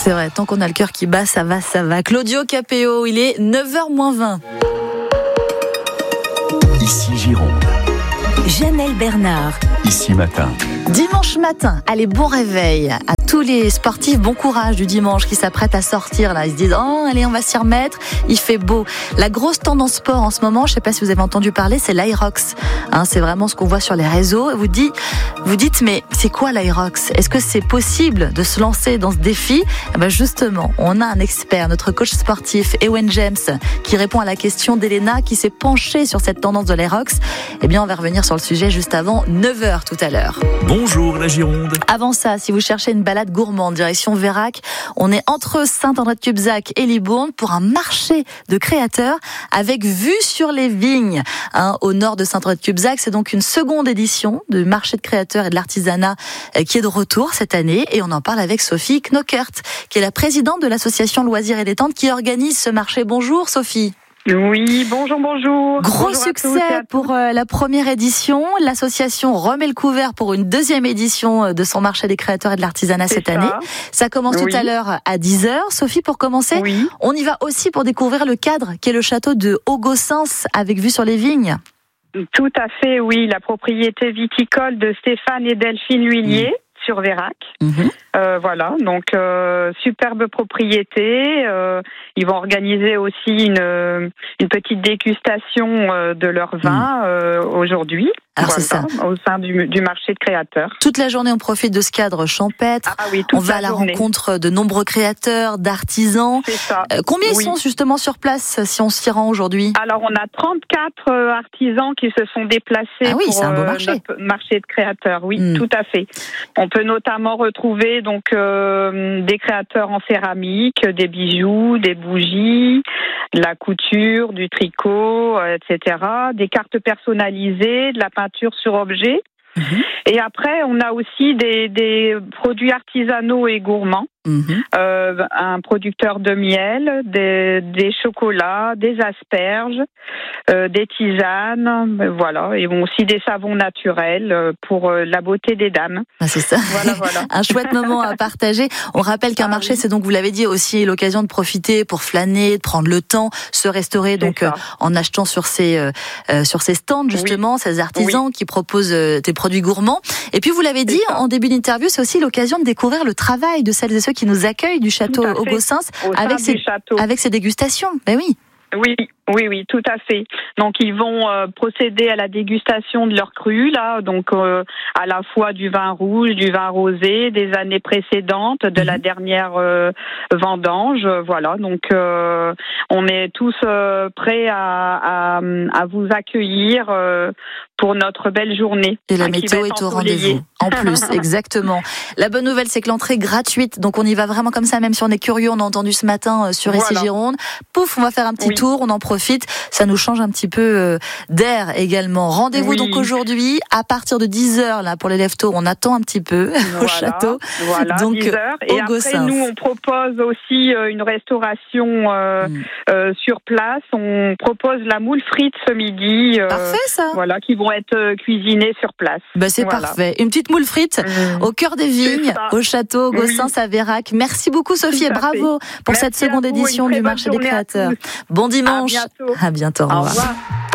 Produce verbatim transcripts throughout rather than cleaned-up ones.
C'est vrai, tant qu'on a le cœur qui bat, ça va, ça va. Claudio Capéo, il est neuf heures moins vingt. Ici Gironde. Janelle Bernard. Ici Matin. Dimanche matin, allez, bon réveil à tous les sportifs, bon courage du dimanche qui s'apprêtent à sortir là. Ils se disent, oh allez, on va s'y remettre, il fait beau. La grosse tendance sport en ce moment, je ne sais pas si vous avez entendu parler, c'est l'Aerox. Hein, c'est vraiment ce qu'on voit sur les réseaux. Vous dites, vous dites mais c'est quoi l'Aerox ? Est-ce que c'est possible de se lancer dans ce défi ? Eh ben justement, on a un expert, notre coach sportif, Ewen James, qui répond à la question d'Elena, qui s'est penchée sur cette tendance de l'Aerox. Eh bien, on va revenir sur le sujet juste avant neuf heures tout à l'heure. Bonjour la Gironde. Avant ça, si vous cherchez une balade gourmande direction Vérac, on est entre Saint-André-de-Cubzac et Libourne pour un marché de créateurs avec vue sur les vignes. Hein, au nord de Saint-André-de-Cubzac, c'est donc une seconde édition du marché de créateurs et de l'artisanat qui est de retour cette année. Et on en parle avec Sophie Knockert, qui est la présidente de l'association Loisirs et Détente qui organise ce marché. Bonjour Sophie. Oui, bonjour, bonjour. Gros bonjour succès pour euh, la première édition. L'association remet le couvert pour une deuxième édition de son marché des créateurs et de l'artisanat cette ça. année. Ça commence oui. tout à l'heure à dix heures. Sophie, pour commencer, oui. on y va aussi pour découvrir le cadre qui est le château de Haugossens avec vue sur les vignes. Tout à fait, oui. La propriété viticole de Stéphane et Delphine Huillier. Mmh. Sur Vérac. Mmh. Euh, voilà, donc euh, superbe propriété. Euh, ils vont organiser aussi une, une petite dégustation euh, de leur vin mmh. euh, aujourd'hui. Alors voilà, c'est ça. Au sein du, du marché de créateurs. Toute la journée, on profite de ce cadre champêtre. Ah oui, on va à la journée. rencontre de nombreux créateurs, d'artisans. C'est ça. Euh, combien oui. ils sont justement sur place si on s'y rend aujourd'hui ? Alors, on a trente-quatre artisans qui se sont déplacés ah oui, pour c'est un beau euh, marché. notre marché de créateurs. Oui, mmh. tout à fait. On peut notamment retrouver donc euh, des créateurs en céramique, des bijoux, des bougies, de la couture, du tricot, euh, et cetera. Des cartes personnalisées, de la peinture sur objet. Mmh. Et après, on a aussi des, des produits artisanaux et gourmands. Mmh. Euh, un producteur de miel, des, des chocolats, des asperges, euh, des tisanes, voilà, et aussi des savons naturels pour la beauté des dames. Ah, c'est ça. Voilà, voilà. Un chouette moment à partager. On rappelle qu'un ah, marché, oui. c'est donc, vous l'avez dit, aussi l'occasion de profiter pour flâner, de prendre le temps, se restaurer, donc euh, en achetant sur ces euh, sur ces stands justement, oui. ces artisans oui. qui proposent euh, des produits gourmands. Et puis vous l'avez dit en début d'interview, c'est aussi l'occasion de découvrir le travail de celles et ceux qui nous accueillent du château Haugossens avec ses avec ses dégustations. Ben oui. Oui, oui, oui, tout à fait. Donc ils vont euh, procéder à la dégustation de leur cru, là, donc euh, à la fois du vin rouge, du vin rosé, des années précédentes, de mmh. la dernière euh, vendange, voilà. Donc euh, on est tous euh, prêts à, à, à vous accueillir euh, pour notre belle journée. Et la météo est au rendez-vous. En plus, exactement. La bonne nouvelle, c'est que l'entrée est gratuite, donc on y va vraiment comme ça, même si on est curieux. On a entendu ce matin euh, sur Ici Gironde. Pouf, on va faire un petit oui. tour, on en profite. Ça nous change un petit peu euh, d'air également. Rendez-vous oui. donc aujourd'hui à partir de dix heures là pour les lève-tôt. On attend un petit peu voilà, au château. Voilà, donc dix heures. Et après, nous, on propose aussi euh, une restauration euh, mm. euh, sur place. On propose la moule frite ce midi. Euh, Parfait, ça. Voilà, qui vont être euh, cuisinées sur place. Bah, c'est voilà. parfait. Une petite moule frite mmh. au cœur des vignes, au château Haugossens oui. à Vérac. Merci beaucoup Sophie et bravo pour Merci cette seconde édition du marché des créateurs. Bon dimanche. À bientôt. À bientôt. Au revoir. Au revoir.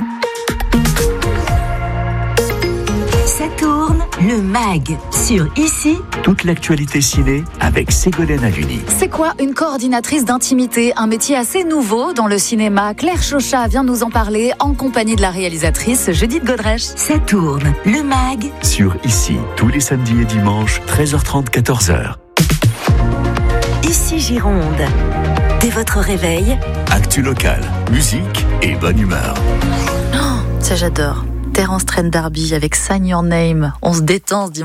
Ça tourne, le mag sur Ici. Toute l'actualité ciné avec Ségolène Aluni. C'est quoi une coordinatrice d'intimité? Un métier assez nouveau dans le cinéma. Claire Chauchat vient nous en parler en compagnie de la réalisatrice Judith Godrèche. Ça tourne, le mag sur Ici, tous les samedis et dimanches, treize heures trente, quatorze heures. Ici Gironde. Dès votre réveil, actu local, musique et bonne humeur. Oh, ça j'adore. Terence Trent D'Arby avec Sign Your Name. On se détend ce dimanche.